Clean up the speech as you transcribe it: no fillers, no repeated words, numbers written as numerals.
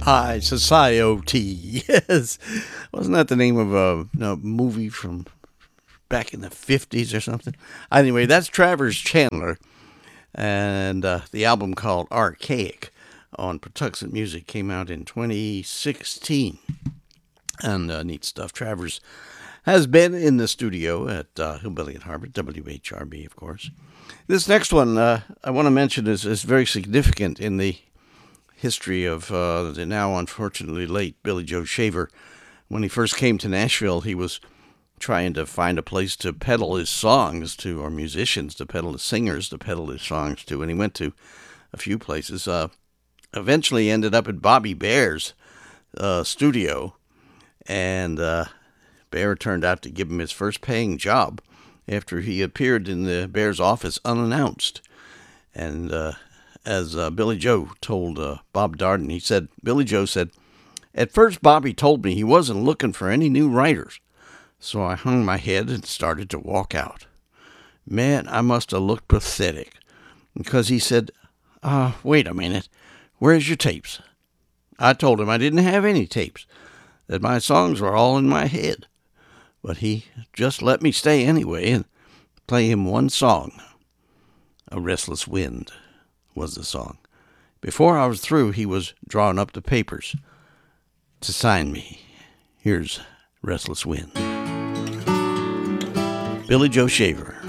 High Society. Yes. Wasn't that the name of a movie from back in the 50s or something? Anyway, that's Travers Chandler and the album called Archaic on Patuxent Music came out in 2016. And neat stuff. Travers has been in the studio at Hillbilly at Harvard, WHRB, of course. This next one I want to mention is very significant in the history of the now unfortunately late Billy Joe Shaver. When he first came to Nashville, he was trying to find a place to peddle his songs to, or musicians to peddle, his singers to peddle his songs to, and he went to a few places. Eventually ended up at Bobby Bear's studio, and Bear turned out to give him his first paying job after he appeared in the Bear's office unannounced. And as Billy Joe told Bob Darden, he said, Billy Joe said, "At first Bobby told me he wasn't looking for any new writers, so I hung my head and started to walk out. Man, I must have looked pathetic, because he said, wait a minute, where's your tapes?" I told him I didn't have any tapes, that my songs were all in my head, but he just let me stay anyway and play him one song. A Restless Wind was the song. Before I was through, he was drawing up the papers to sign me. Here's Restless Wind. Billy Joe Shaver.